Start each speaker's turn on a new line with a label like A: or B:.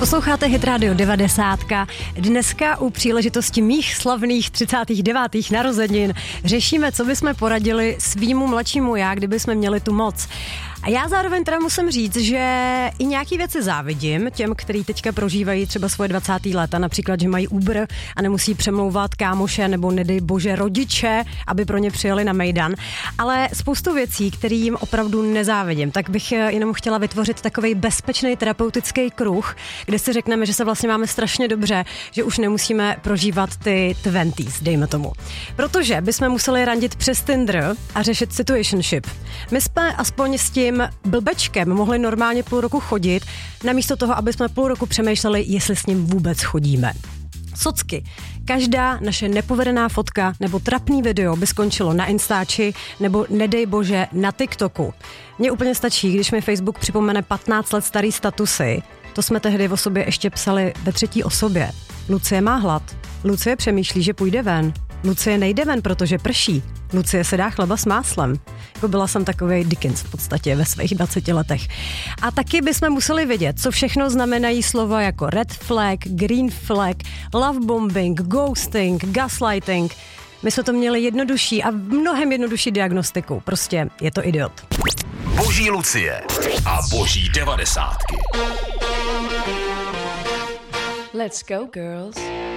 A: Posloucháte Hit Radio 90. Dneska u příležitosti mých slavných 39. narozenin řešíme, co bychom poradili svýmu mladšímu já, kdyby jsme měli tu moc. A já zároveň teda musím říct, že i nějaký věci závidím těm, který teďka prožívají třeba svoje 20. léta, například, že mají Uber a nemusí přemlouvat kámoše nebo nedej bože rodiče, aby pro ně přijeli na mejdan. Ale spoustu věcí, které jim opravdu nezávidím, tak bych jenom chtěla vytvořit takovej bezpečný terapeutický kruh, kde si řekneme, že se vlastně máme strašně dobře, že už nemusíme prožívat ty 20s, dejme tomu. Protože bychom museli randit přes Tinder a řešit situationship. My jsme aspoň s tím blbečkem mohli normálně půl roku chodit, namísto toho, aby jsme půl roku přemýšleli, jestli s ním vůbec chodíme. Socky. Každá naše nepovedená fotka nebo trapný video by skončilo na Instači nebo nedej bože na TikToku. Mně úplně stačí, když mi Facebook připomene 15 let starý statusy. To jsme tehdy o sobě ještě psali ve třetí osobě. Lucie má hlad. Lucie přemýšlí, že půjde ven. Lucie nejde ven, protože prší. Lucie se dá chleba s máslem. Jako byla jsem takovej Dickens v podstatě ve svých 20 letech. A taky bychom museli vědět, co všechno znamenají slova jako red flag, green flag, love bombing, ghosting, gaslighting. My jsme to měli jednodušší a mnohem jednodušší diagnostiku. Prostě je to idiot.
B: Boží Lucie a boží 90.
C: Let's go, girls.